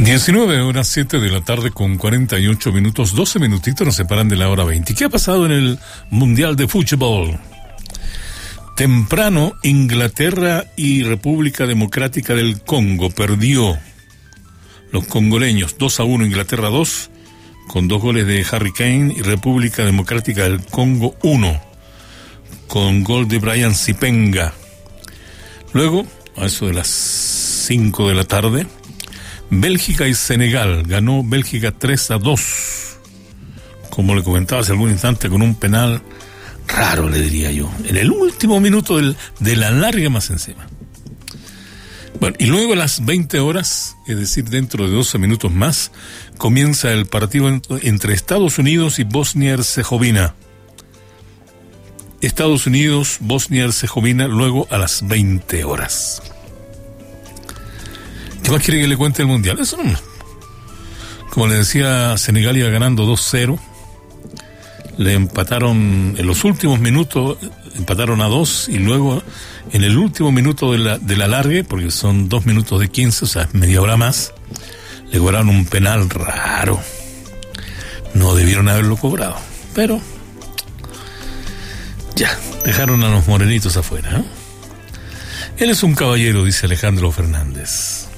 19 horas 7 de la tarde con 48 minutos, 12 minutitos nos separan de la hora 20. ¿Qué ha pasado en el Mundial de Fútbol? Temprano, Inglaterra y República Democrática del Congo perdió. Los congoleños 2-1, Inglaterra 2, con 2 goles de Harry Kane, y República Democrática del Congo 1, con gol de Brian Sipenga. Luego, a eso de las 5 de la tarde, Bélgica y Senegal. Ganó Bélgica 3-2, como le comentaba hace algún instante, con un penal raro, le diría yo, en el último minuto de la larga más encima. Bueno, y luego a las 20 horas, es decir, dentro de 12 minutos más, comienza el partido entre Estados Unidos y Bosnia-Herzegovina. Estados Unidos, Bosnia-Herzegovina, luego a las 20 horas. ¿Qué más quiere que le cuente el Mundial? Eso no. Como le decía, Senegal iba ganando 2-0. Le empataron en los últimos minutos, empataron a 2, y luego en el último minuto de la largue, porque son 2 minutos de 15, o sea, media hora más, le cobraron un penal raro. No debieron haberlo cobrado, pero ya, dejaron a los morenitos afuera, ¿eh? Él es un caballero, dice Alejandro Fernández.